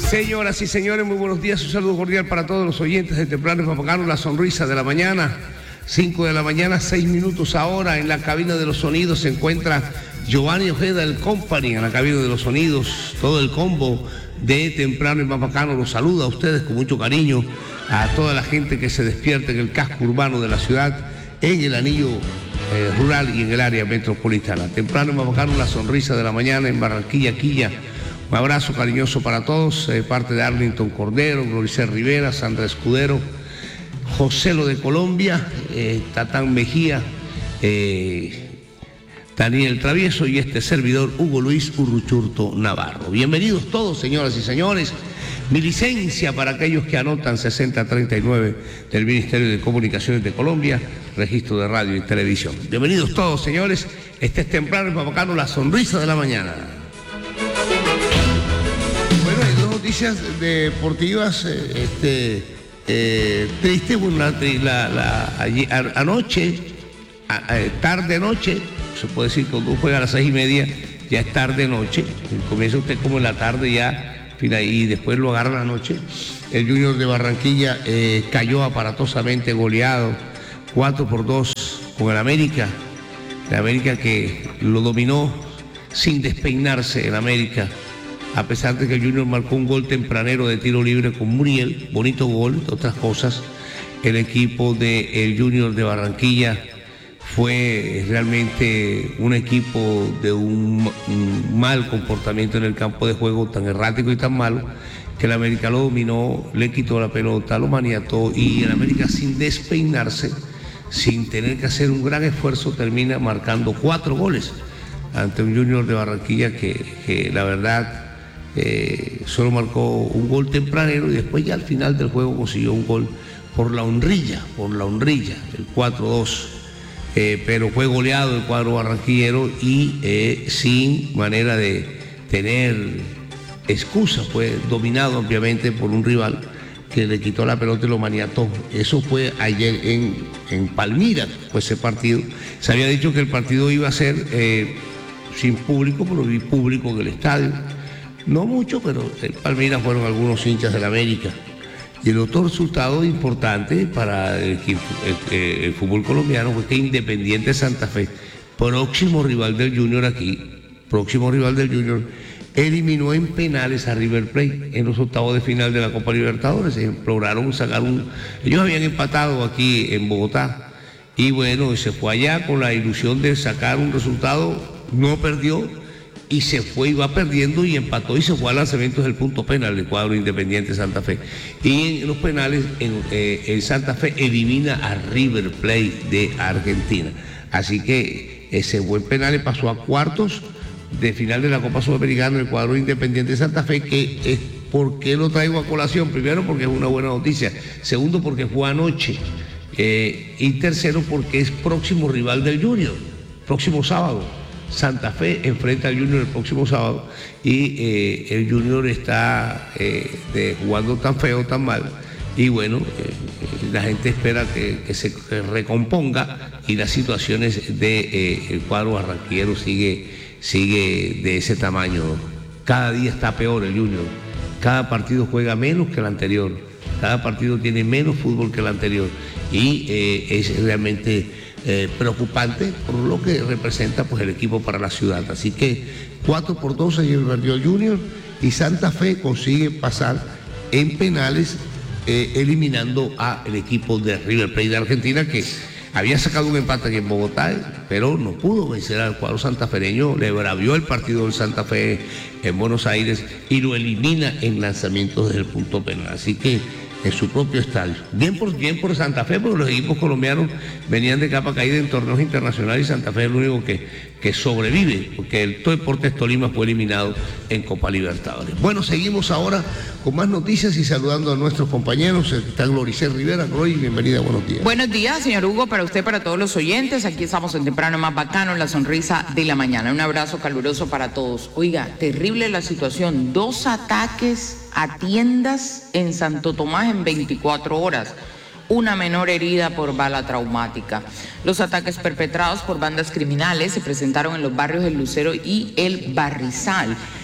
Señoras y señores, muy buenos días. Un saludo cordial para todos los oyentes de Temprano y Mapacano, la sonrisa de la mañana. 5 de la mañana, 6 minutos ahora. En la cabina de los sonidos se encuentra Giovanni Ojeda, el company, en la cabina de los sonidos. Todo el combo de Temprano y Mapacano los saluda a ustedes con mucho cariño, a toda la gente que se despierta en el casco urbano de la ciudad, en el anillo rural y en el área metropolitana. Temprano y Mapacano, la sonrisa de la mañana en Barranquilla, Quilla. Un abrazo cariñoso para todos, parte de Arlington Cordero, Gloricel Rivera, Sandra Escudero, José Lo de Colombia, Tatán Mejía, Daniel Travieso y este servidor Hugo Luis Urruchurto Navarro. Bienvenidos todos, señoras y señores. Mi licencia para aquellos que anotan 6039 del Ministerio de Comunicaciones de Colombia, registro de radio y televisión. Bienvenidos todos, señores. Este es Temprano y Mapacano, la sonrisa de la mañana. Bueno, hay dos noticias deportivas tristes. Anoche, tarde-noche, se puede decir que cuando juega a las 6:30, ya es tarde-noche. Comienza usted como en la tarde ya, y después lo agarra la noche. El Junior de Barranquilla cayó aparatosamente goleado 4-2 con el América. El América que lo dominó sin despeinarse en América, a pesar de que el Junior marcó un gol tempranero de tiro libre con Muriel, bonito gol, entre otras cosas. El equipo del Junior de Barranquilla fue realmente un equipo de un mal comportamiento en el campo de juego, tan errático y tan malo, que el América lo dominó, le quitó la pelota, lo maniató, y el América, sin despeinarse, sin tener que hacer un gran esfuerzo, termina marcando 4 goles ante un Junior de Barranquilla que la verdad solo marcó un gol tempranero, y después ya al final del juego consiguió un gol por la honrilla, el 4-2. Pero fue goleado el cuadro barranquillero y sin manera de tener excusa, fue dominado ampliamente por un rival que le quitó la pelota y lo maniató. Eso fue ayer en Palmira, pues ese partido. Se había dicho que el partido iba a ser sin público, pero vi público en el estadio. No mucho, pero en Palmira fueron algunos hinchas del América. Y el otro resultado importante para el fútbol colombiano fue que Independiente Santa Fe, próximo rival del Junior aquí, eliminó en penales a River Plate en los octavos de final de la Copa Libertadores. Lograron sacar ellos habían empatado aquí en Bogotá, y bueno, se fue allá con la ilusión de sacar un resultado, no perdió, y se fue, iba perdiendo y empató y se fue a lanzamientos del punto penal del cuadro Independiente Santa Fe. Y en los penales, en Santa Fe elimina a River Plate de Argentina. Así que ese buen penal pasó a cuartos de final de la Copa Sudamericana el cuadro Independiente Santa Fe, que es, ¿por qué lo traigo a colación? Primero, porque es una buena noticia. Segundo, porque fue anoche. Y tercero, porque es próximo rival del Junior, próximo sábado. Santa Fe enfrenta al Junior el próximo sábado, y el Junior está jugando tan feo, tan mal, y bueno, la gente espera que se recomponga, y las situaciones del cuadro barranquillero sigue de ese tamaño. Cada día está peor el Junior, cada partido juega menos que el anterior, cada partido tiene menos fútbol que el anterior, y es realmente preocupante por lo que representa pues el equipo para la ciudad. Así que 4-2 ayer perdió el Junior, y Santa Fe consigue pasar en penales, eliminando al equipo de River Plate de Argentina, que había sacado un empate aquí en Bogotá, pero no pudo vencer al cuadro santafereño. Le bravió el partido del Santa Fe en Buenos Aires y lo elimina en lanzamientos desde el punto penal. Así que en su propio estadio. Bien por Santa Fe, porque los equipos colombianos venían de capa caída en torneos internacionales, y Santa Fe es el único que sobrevive, porque el Deportes Tolima fue eliminado en Copa Libertadores. Bueno, seguimos ahora con más noticias y saludando a nuestros compañeros. Está Gloricel Rivera. Glory, bienvenida, buenos días. Buenos días, señor Hugo, para usted, para todos los oyentes. Aquí estamos en Temprano Más Bacano, en la sonrisa de la mañana. Un abrazo caluroso para todos. Oiga, terrible la situación. 2 ataques a tiendas en Santo Tomás en 24 horas. Una menor herida por bala traumática. Los ataques perpetrados por bandas criminales se presentaron en los barrios El Lucero y El Barrizal.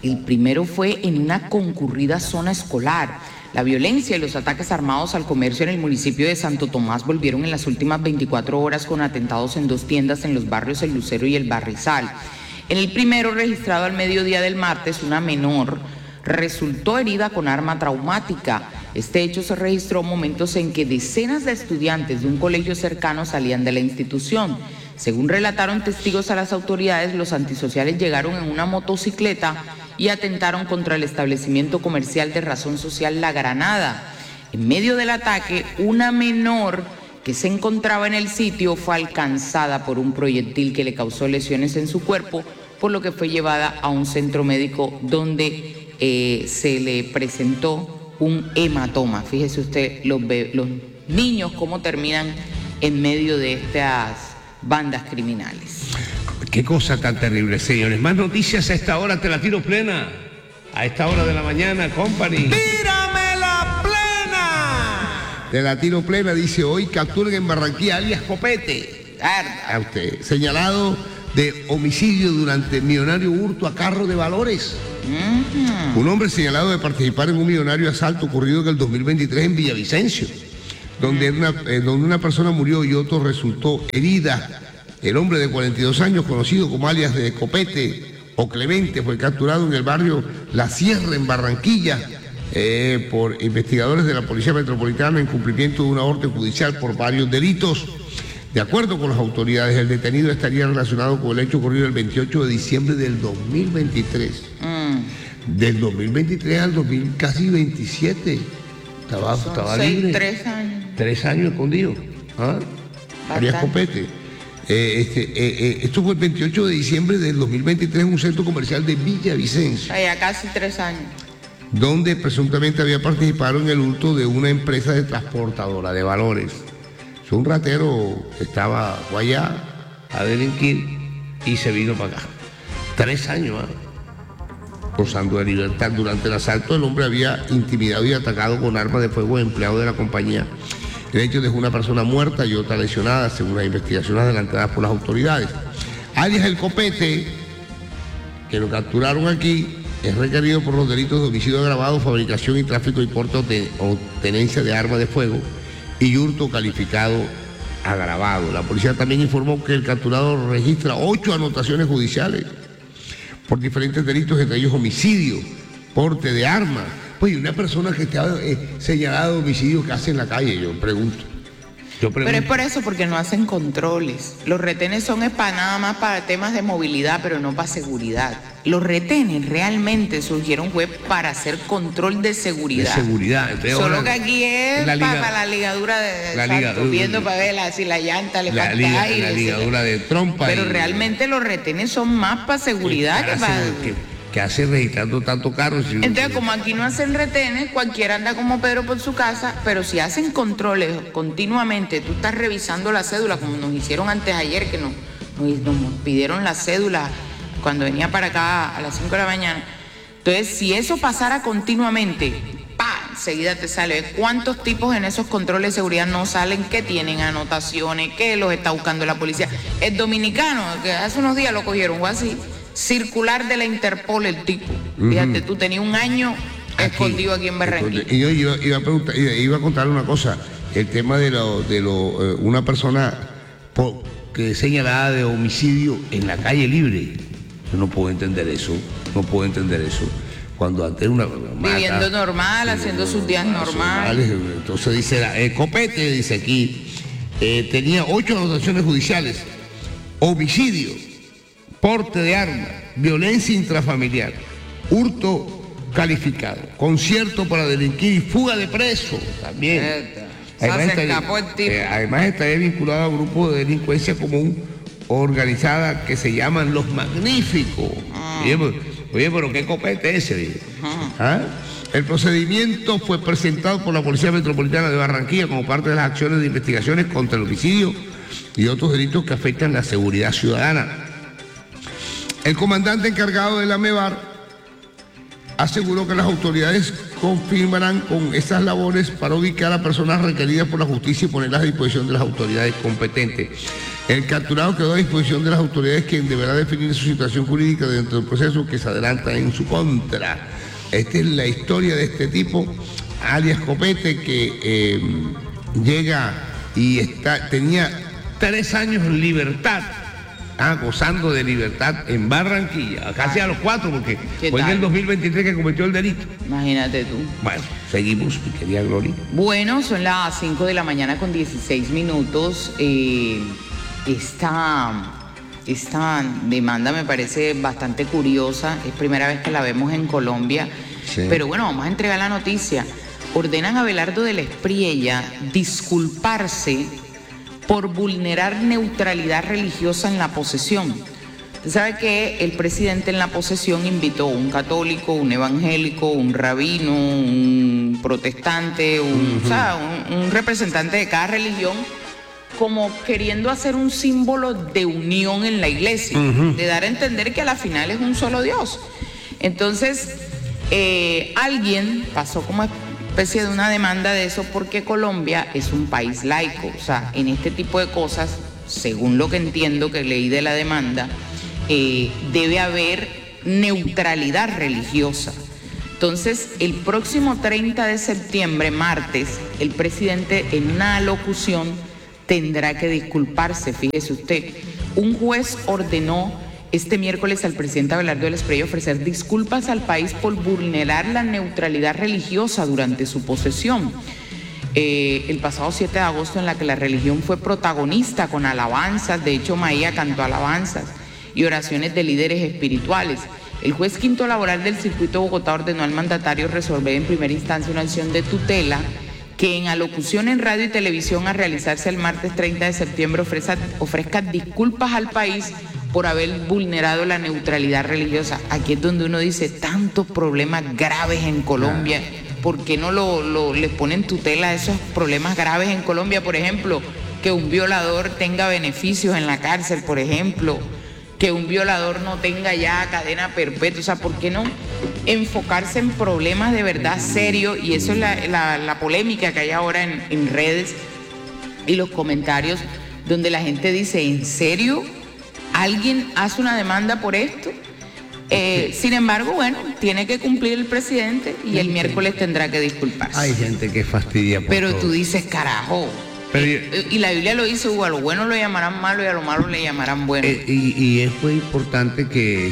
El primero fue en una concurrida zona escolar. La violencia y los ataques armados al comercio en el municipio de Santo Tomás volvieron en las últimas 24 horas con atentados en 2 tiendas en los barrios El Lucero y El Barrizal. En el primero, registrado al mediodía del martes, una menor resultó herida con arma traumática. Este hecho se registró momentos en que decenas de estudiantes de un colegio cercano salían de la institución. Según relataron testigos a las autoridades, los antisociales llegaron en una motocicleta y atentaron contra el establecimiento comercial de razón social La Granada. En medio del ataque, una menor que se encontraba en el sitio fue alcanzada por un proyectil que le causó lesiones en su cuerpo, por lo que fue llevada a un centro médico donde se le presentó un hematoma. Fíjese usted los niños cómo terminan en medio de estas bandas criminales. Qué cosa tan terrible, señores. Más noticias a esta hora, te la tiro plena. A esta hora de la mañana, company. ¡Tírame la plena! Te la tiro plena, dice: hoy capturan en Barranquilla alias Copete. A usted, señalado de homicidio durante millonario hurto a carro de valores. Un hombre señalado de participar en un millonario asalto ocurrido en el 2023 en Villavicencio, donde una persona murió y otro resultó herida. El hombre de 42 años, conocido como alias de Copete o Clemente, fue capturado en el barrio La Sierra, en Barranquilla, por investigadores de la Policía Metropolitana en cumplimiento de una orden judicial por varios delitos. De acuerdo con las autoridades, el detenido estaría relacionado con el hecho ocurrido el 28 de diciembre del 2023. Del 2023 al 2027. Estaba libre. 3 años. 3 años escondido. Alias Copete. Esto fue el 28 de diciembre del 2023 en un centro comercial de Villavicencio. Ya casi 3 años. Donde presuntamente había participado en el hurto de una empresa de transportadora de valores. Un ratero estaba allá a delinquir y se vino para acá. 3 años, gozando de libertad. Durante el asalto, el hombre había intimidado y atacado con armas de fuego a empleados de la compañía. El hecho dejó una persona muerta y otra lesionada, según las investigaciones adelantadas por las autoridades. Alias El Copete, que lo capturaron aquí, es requerido por los delitos de homicidio agravado, fabricación y tráfico y porte o tenencia de armas de fuego y hurto calificado agravado. La policía también informó que el capturado registra 8 anotaciones judiciales por diferentes delitos, entre ellos homicidio, porte de armas. Pues una persona que está señalada de homicidio, ¿qué hace en la calle? Yo pregunto. Pero es por eso, porque no hacen controles. Los retenes son nada más para temas de movilidad, pero no para seguridad. Los retenes realmente surgieron para hacer control de seguridad. De seguridad. Entonces, solo que aquí es para la ligadura viendo para ver si la llanta le falta aire. La ligadura de trompa. Pero realmente los retenes son más para seguridad que para... ¿Qué hace registrando tanto carros? Entonces, como aquí no hacen retenes, cualquiera anda como Pedro por su casa, pero si hacen controles continuamente, tú estás revisando la cédula, como nos hicieron antes ayer, que nos pidieron la cédula cuando venía para acá a las 5 de la mañana. Entonces, si eso pasara continuamente, enseguida te sale. ¿Cuántos tipos en esos controles de seguridad no salen que tienen anotaciones, que los está buscando la policía? El dominicano, que hace unos días lo cogieron, o así, circular de la Interpol el tipo. Fíjate, tú tenías 1 año escondido aquí en Barranquilla. Y yo iba a contar una cosa, el tema de una persona que es señalada de homicidio en la calle libre. Yo no puedo entender eso, Cuando antes viviendo normal, haciendo sus días normales. Entonces dice, Copete, dice aquí, tenía 8 anotaciones judiciales: homicidio, porte de armas, violencia intrafamiliar, hurto calificado, concierto para delinquir y fuga de preso también. Además estaría vinculado a grupos de delincuencia común organizada que se llaman Los Magníficos. Oye, pero qué Copete ese. El procedimiento fue presentado por la Policía Metropolitana de Barranquilla como parte de las acciones de investigaciones contra el homicidio y otros delitos que afectan la seguridad ciudadana. El comandante encargado de la MEBAR aseguró que las autoridades confirmarán con estas labores para ubicar a personas requeridas por la justicia y ponerlas a disposición de las autoridades competentes. El capturado quedó a disposición de las autoridades, quien deberá definir su situación jurídica dentro del proceso que se adelanta en su contra. Esta es la historia de este tipo, alias Copete, que llega y tenía 3 años en libertad, gozando de libertad en Barranquilla, casi a los 4, porque fue en el 2023 que cometió el delito. Imagínate tú. Bueno, seguimos, mi querida Gloria. Bueno, son las 5 de la mañana con 16 minutos. Esta demanda me parece bastante curiosa, es primera vez que la vemos en Colombia, sí. Pero bueno, vamos a entregar la noticia. Ordenan a Abelardo de la Espriella disculparse por vulnerar neutralidad religiosa en la posesión. Usted sabe que el presidente en la posesión invitó a un católico, un evangélico, un rabino, un protestante, un representante de cada religión, como queriendo hacer un símbolo de unión en la iglesia, de dar a entender que a la final es un solo Dios. Entonces, alguien pasó como especie de una demanda de eso porque Colombia es un país laico. O sea, en este tipo de cosas, según lo que entiendo que leí de la demanda, debe haber neutralidad religiosa. Entonces, el próximo 30 de septiembre, martes, el presidente en una alocución tendrá que disculparse. Fíjese usted, un juez ordenó este miércoles al presidente Abelardo de la Espriella ofrecer disculpas al país por vulnerar la neutralidad religiosa durante su posesión. El pasado 7 de agosto, en la que la religión fue protagonista con alabanzas, de hecho Maía cantó alabanzas y oraciones de líderes espirituales. El juez quinto laboral del circuito de Bogotá ordenó al mandatario resolver en primera instancia una acción de tutela que en alocución en radio y televisión a realizarse el martes 30 de septiembre ofrezca disculpas al país por haber vulnerado la neutralidad religiosa. Aquí es donde uno dice, tantos problemas graves en Colombia, ¿por qué no les ponen tutela a esos problemas graves en Colombia? Por ejemplo, que un violador tenga beneficios en la cárcel, por ejemplo, que un violador no tenga ya cadena perpetua. O sea, ¿por qué no enfocarse en problemas de verdad serios? Y eso es la polémica que hay ahora en redes y los comentarios, donde la gente dice, ¿en serio? ¿Alguien hace una demanda por esto? Sin embargo, bueno, tiene que cumplir el presidente y el miércoles tendrá que disculparse. Hay gente que fastidia por Pero todo. tú dices, carajo. Y la Biblia lo dice, a lo bueno lo llamarán malo y a lo malo le llamarán bueno. Y es muy importante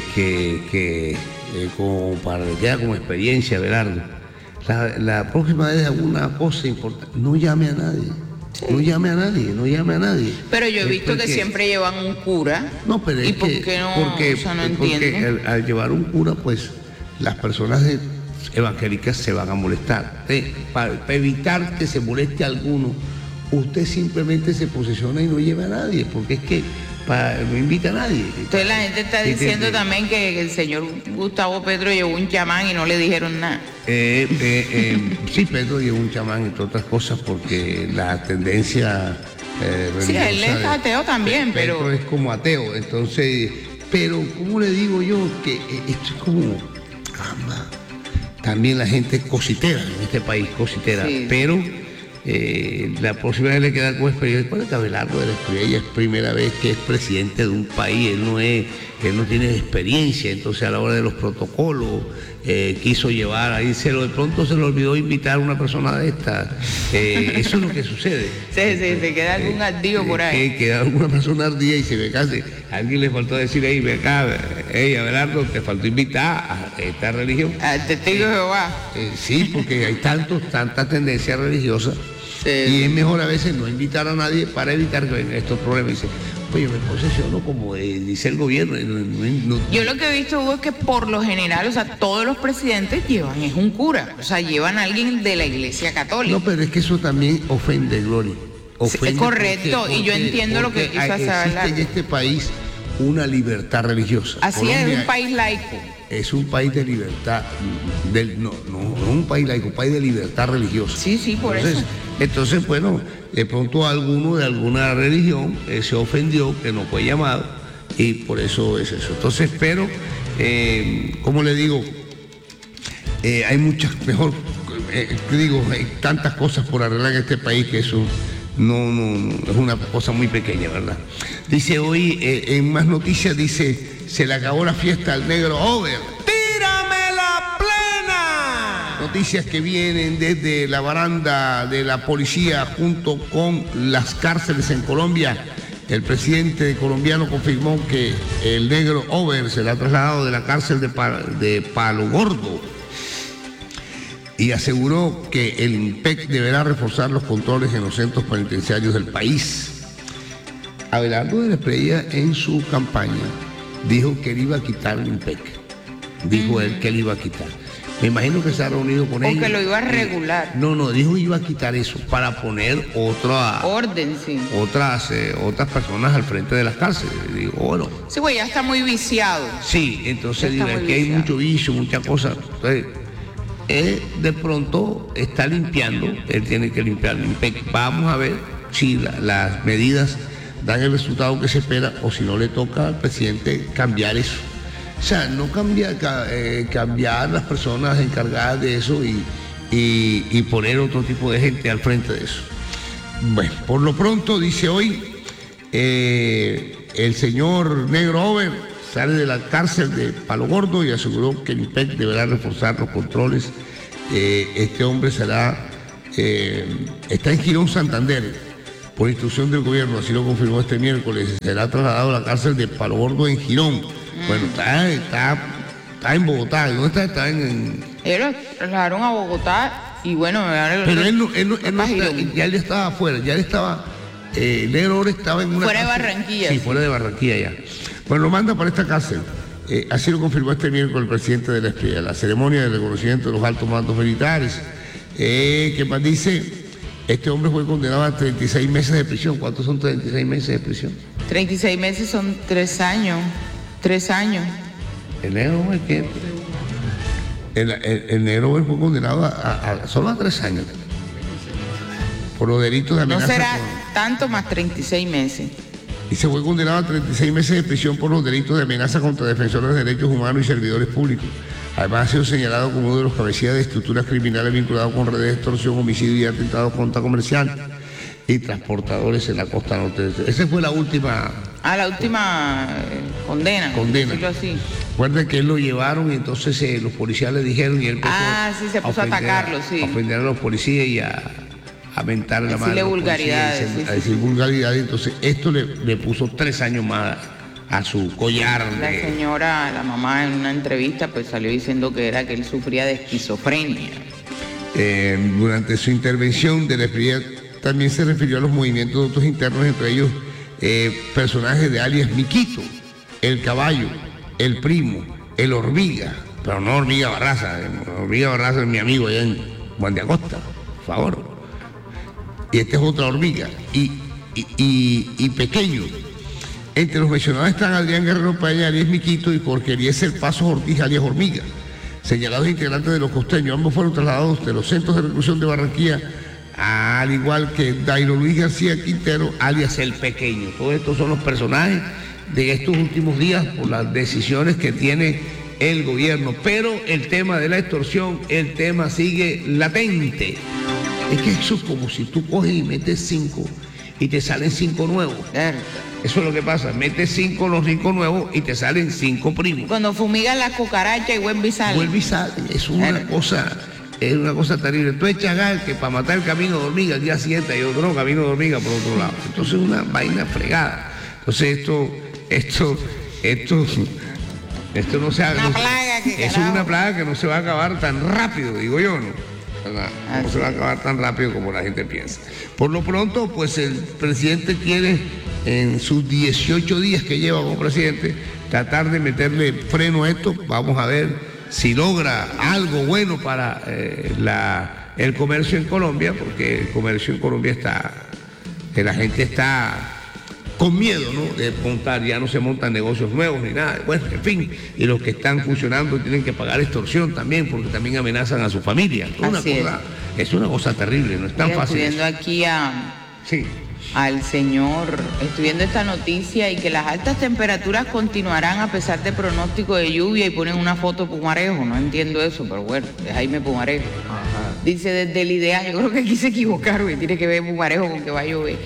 que como para que quede como experiencia, Abelardo, la próxima vez alguna cosa importante, no llame a nadie. Sí. No llame a nadie. Pero yo he visto que siempre llevan un cura. No, pero es ¿por qué no? Porque entiendo. Al llevar un cura, pues las personas evangélicas se van a molestar. Para evitar que se moleste a alguno, usted simplemente se posesiona y no lleva a nadie, porque es que no invita a nadie. Entonces la gente está diciendo también que el señor Gustavo Petro llevó un chamán y no le dijeron nada. Sí, Petro llevó un chamán, entre otras cosas, porque la tendencia religiosa... Sí, él es ateo también, pero... Petro es como ateo, entonces... Pero, ¿cómo le digo yo? Que esto es como... También la gente es cositera en este país, cositera, sí. Pero... la próxima vez le queda como experiencia. ¿Cuál es que Abelardo de la Espriella es primera vez que es presidente de un país? Él no tiene experiencia, entonces a la hora de los protocolos quiso llevar ahí, de pronto se le olvidó invitar a una persona de esta. Eso es lo que sucede. Se queda algún ardío por ahí. Queda alguna persona ardía y se ve casi. A alguien le faltó decir ahí, ve acá, Abelardo, te faltó invitar a esta religión. Al testigo de Jehová. Sí, porque hay tanta tendencia religiosa. Sí. Y es mejor a veces no invitar a nadie para evitar que vengan estos problemas. Y dice, oye, me posesiono como dice el gobierno. Yo lo que he visto, Hugo, es que por lo general, o sea, todos los presidentes llevan, es un cura, o sea, llevan a alguien de la Iglesia Católica. No, pero es que eso también ofende, Gloria. Ofende, es correcto, y yo entiendo lo que quiso hacer. Existe en este país una libertad religiosa. Así Colombia es un país laico. Es un país de libertad, no un país laico, un país de libertad religiosa. Sí, por eso. Entonces, bueno, de pronto alguno de alguna religión se ofendió, que no fue llamado, y por eso es eso. Entonces, pero, como le digo, hay hay tantas cosas por arreglar en este país que eso no es una cosa muy pequeña, ¿verdad? Dice hoy, en más noticias, dice, se le acabó la fiesta al negro Over. ¡Tírame la plena! Noticias que vienen desde la baranda de la policía junto con las cárceles en Colombia. El presidente colombiano confirmó que el negro Over se le ha trasladado de la cárcel de Palo Gordo y aseguró que el INPEC deberá reforzar los controles en los centros penitenciarios del país. Abelardo de la Espriella en su campaña dijo que él iba a quitar el INPEC. Dijo él que él iba a quitar. Me imagino que se ha reunido con ellos. O que lo iba a regular. No, dijo que iba a quitar eso para poner orden, sí. otras personas al frente de las cárceles. Y digo, bueno. Sí, güey, ya está muy viciado. Sí, entonces digo, aquí hay mucho vicio, muchas cosas. Entonces, él de pronto está limpiando, él tiene que limpiar el INPEC. Vamos a ver si las medidas dan el resultado que se espera o si no le toca al presidente cambiar eso. O sea, no cambiar las personas encargadas de eso y poner otro tipo de gente al frente de eso. Bueno, por lo pronto, dice hoy, el señor Negro Over sale de la cárcel de Palo Gordo y aseguró que el INPEC deberá reforzar los controles. Este hombre está en Girón, Santander, por instrucción del gobierno, así lo confirmó este miércoles. Será trasladado a la cárcel de Palo Gordo en Girón. Bueno, está en Bogotá. ¿Dónde está? Está en... Ellos lo trasladaron a Bogotá y bueno... Pero él no ya él estaba afuera, ya él estaba... Negro Over estaba en una... Fuera de Barranquilla. Sí, fuera de Barranquilla ya. Bueno, lo manda para esta cárcel. Así lo confirmó este miércoles el presidente de la Espriella. La ceremonia de reconocimiento de los altos mandos militares. ¿Qué más dice? Este hombre fue condenado a 36 meses de prisión. ¿Cuántos son 36 meses de prisión? 36 meses son 3 años. 3 años. El negro Over, ¿qué? El negro Over fue condenado solo a 3 años. Por los delitos de amenaza. No será tanto más 36 meses. Y se fue condenado a 36 meses de prisión por los delitos de amenaza contra defensores de derechos humanos y servidores públicos. Además ha sido señalado como uno de los cabecillas de estructuras criminales vinculados con redes de extorsión, homicidio y atentados contra comerciantes y transportadores en la costa norte. Esa fue la última... la última condena. Decirlo así. Recuerden que él lo llevaron y entonces los policías le dijeron y él empezó sí, se puso a atacarlo, sí. A ofender a los policías y a mentar la madre. Vulgaridades. A decir vulgaridades. Entonces esto le puso 3 años más a su collar. La señora, la mamá, en una entrevista pues salió diciendo que él sufría de esquizofrenia. Durante su intervención de la Espriella también se refirió a los movimientos de otros internos, entre ellos personajes de alias Miquito, el Caballo, el Primo, el Hormiga, pero no Hormiga Barraza. Hormiga Barraza es mi amigo allá en Juan de Acosta, por favor. Y este es otra hormiga. Y Pequeño. Entre los mencionados están Adrián Guerrero Paella, alias Miquito, y Jorge Eliezer Pasos Ortiz, alias Hormiga, señalados integrantes de los costeños. Ambos fueron trasladados de los centros de reclusión de Barranquilla, al igual que Dairo Luis García Quintero, alias El Pequeño. Todos estos son los personajes de estos últimos días por las decisiones que tiene el gobierno. Pero el tema de la extorsión, el tema sigue latente. Es que eso es como si tú coges y metes 5 y te salen 5 nuevos. Eso es lo que pasa, metes 5 los 5 nuevos y te salen 5 primos. Cuando fumigan la cucaracha y vuelve y sale. Vuelve y sale, es una cosa terrible. Tú echas gas que para matar el camino de hormiga, el día siguiente hay otro camino de hormiga por otro lado. Entonces es una vaina fregada. Entonces esto no se haga. Es una plaga que no se va a acabar tan rápido, digo yo, ¿no? No se va a acabar tan rápido como la gente piensa. Por lo pronto, pues el presidente quiere, en sus 18 días que lleva como presidente, tratar de meterle freno a esto. Vamos a ver si logra algo bueno para el comercio en Colombia, porque el comercio en Colombia la gente está con miedo, ¿no?, de montar, ya no se montan negocios nuevos ni nada. Bueno, en fin, y los que están funcionando tienen que pagar extorsión también, porque también amenazan a su familia. Es una cosa terrible, no es tan fácil. Estoy viendo aquí al señor, estoy viendo esta noticia y que las altas temperaturas continuarán a pesar de pronóstico de lluvia y ponen una foto de Pumarejo. No entiendo eso, pero bueno, de Jaime Pumarejo. Dice desde el ideal, yo creo que aquí se equivocaron, que tiene que ver Pumarejo con que va a llover.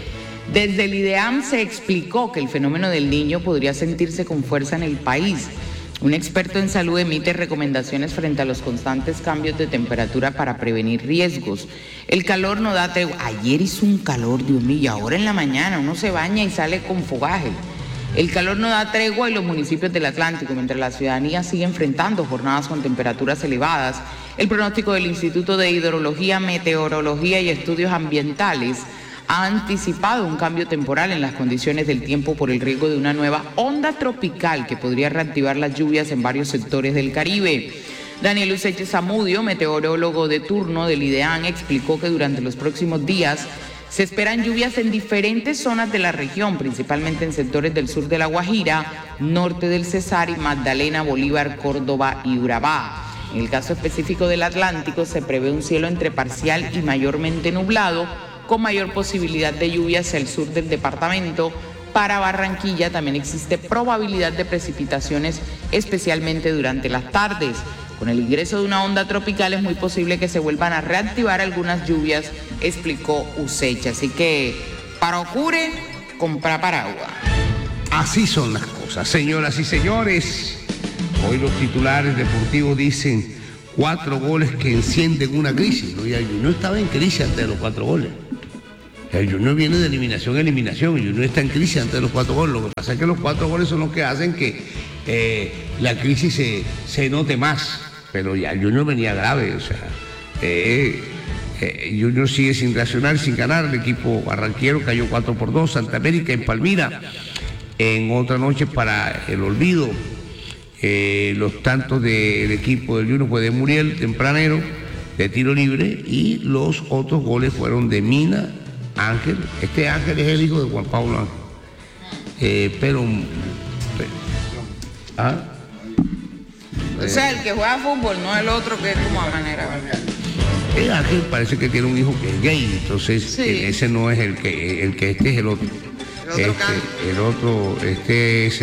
Desde el IDEAM se explicó que el fenómeno del Niño podría sentirse con fuerza en el país. Un experto en salud emite recomendaciones frente a los constantes cambios de temperatura para prevenir riesgos. El calor no da tregua. Ayer hizo un calor, Dios mío, y ahora en la mañana uno se baña y sale con fogaje. El calor no da tregua en los municipios del Atlántico, mientras la ciudadanía sigue enfrentando jornadas con temperaturas elevadas. El pronóstico del Instituto de Hidrología, Meteorología y Estudios Ambientales ha anticipado un cambio temporal en las condiciones del tiempo por el riesgo de una nueva onda tropical que podría reactivar las lluvias en varios sectores del Caribe. Daniel Useche Zamudio, meteorólogo de turno del IDEAM, explicó que durante los próximos días se esperan lluvias en diferentes zonas de la región, principalmente en sectores del sur de La Guajira, norte del Cesar y Magdalena, Bolívar, Córdoba y Urabá. En el caso específico del Atlántico se prevé un cielo entre parcial y mayormente nublado, con mayor posibilidad de lluvia hacia el sur del departamento. Para Barranquilla también existe probabilidad de precipitaciones, especialmente durante las tardes. Con el ingreso de una onda tropical es muy posible que se vuelvan a reactivar algunas lluvias, explicó Useche. Así que, para Ocure, compra paraguas. Así son las cosas, señoras y señores. Hoy los titulares deportivos dicen 4 goles que encienden una crisis. ¿No? Y el Junior estaba en crisis antes de los 4 goles. El Junior viene de eliminación a eliminación. El Junior está en crisis antes de los 4 goles. Lo que pasa es que los 4 goles son los que hacen que la crisis se note más. Pero ya el Junior venía grave. O sea, Junior sigue sin reaccionar, sin ganar. El equipo barranquero cayó 4-2. Santa América en Palmira. En otra noche para el olvido. Los tantos del equipo del Junior fue de Muriel, tempranero, de tiro libre, y los otros goles fueron de Mina, Ángel. Este Ángel es el hijo de Juan Pablo Ángel. O sea, el que juega fútbol, no el otro que es como a manera. El Ángel parece que tiene un hijo que es gay, entonces sí. Ese no es el que este es el otro. Este es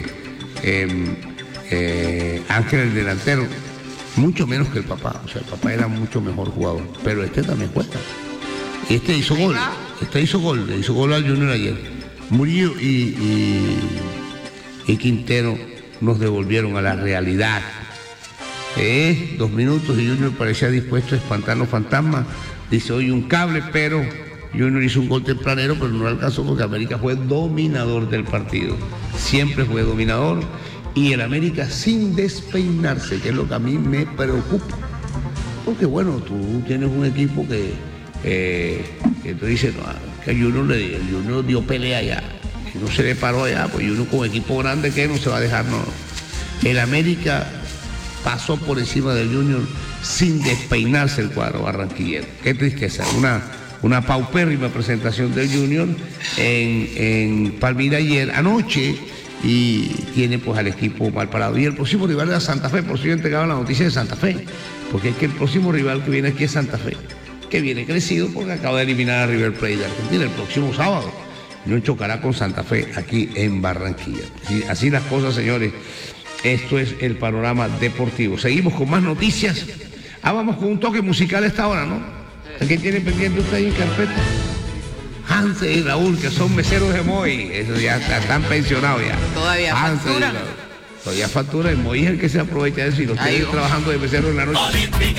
Ángel, el delantero, mucho menos que el papá. O sea, el papá era mucho mejor jugador, pero este también cuesta. Y este hizo gol, le hizo gol al Junior ayer. Murillo y Quintero nos devolvieron a la realidad. 2 minutos y Junior parecía dispuesto a espantar los fantasmas. Dice hoy un cable, pero Junior hizo un gol tempranero, pero no alcanzó porque América fue dominador del partido. Siempre fue dominador. Y el América sin despeinarse, que es lo que a mí me preocupa. Porque bueno, tú tienes un equipo que tú dices, no, que el Junior dio pelea allá. Si no se le paró allá, pues Junior con equipo grande que no se va a dejar, no. El América pasó por encima del Junior sin despeinarse el cuadro barranquillero. Qué tristeza, una paupérrima presentación del Junior en Palmira ayer, anoche. Y tiene pues al equipo mal parado. Y el próximo rival era Santa Fe, por si yo entregaba la noticia de Santa Fe, porque es que el próximo rival que viene aquí es Santa Fe, que viene crecido porque acaba de eliminar a River Plate de Argentina el próximo sábado. No chocará con Santa Fe aquí en Barranquilla. Así las cosas, señores. Esto es el panorama deportivo. Seguimos con más noticias. Vamos con un toque musical a esta hora, ¿no? ¿Qué tiene pendiente usted ahí en carpeta? Hansel y Raúl, que son meseros de Moy, eso ya están pensionados ya. Todavía facturan. Todavía factura, y Moy es el que se aprovecha de eso y los tiene trabajando de mesero en la noche.